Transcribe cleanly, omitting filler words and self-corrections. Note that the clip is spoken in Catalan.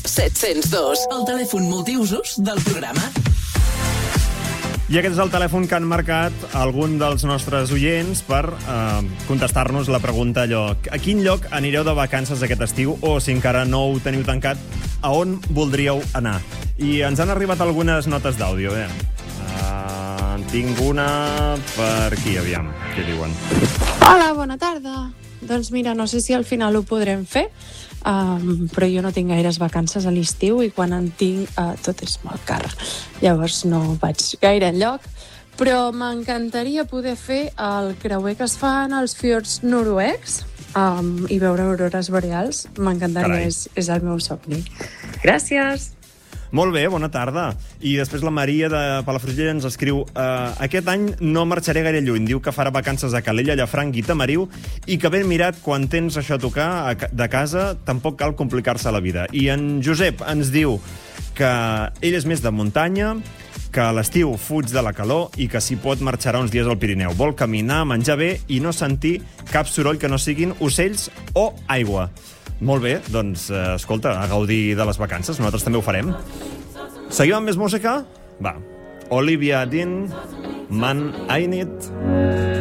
702. El telèfon multiusos del programa. I aquest és el telèfon que han marcat algun dels nostres oients per contestar-nos la pregunta allò: a quin lloc anireu de vacances aquest estiu? O, si encara no ho teniu tancat, a on voldríeu anar? I ens han arribat algunes notes d'àudio, tinc una per aquí, aviam, què diuen. Hola, bona tarda. Doncs mira, no sé si al final ho podrem fer, però jo no tinc gaires vacances a l'estiu i quan en tinc tot és molt car. Llavors no vaig gaire enlloc, però m'encantaria poder fer el creuer que es fa en els fiords noruecs i veure aurores boreals. M'encantaria, és el meu somni. Gràcies! Molt bé, bona tarda. I després la Maria de Palafrugell ens escriu: aquest any no marxaré gaire lluny. Diu que farà vacances a Calella, Llafranc i Tamariu i que ben mirat, quan tens això a tocar de casa, tampoc cal complicar-se la vida. I en Josep ens diu que ell és més de muntanya, que a l'estiu fuig de la calor i que si pot marxarà uns dies al Pirineu. Vol caminar, menjar bé i no sentir cap soroll que no siguin ocells o aigua. Molt bé, doncs, escolta, a gaudir de les vacances. Nosaltres també ho farem. Seguim amb més música? Va. Olivia Dean, Man I Need.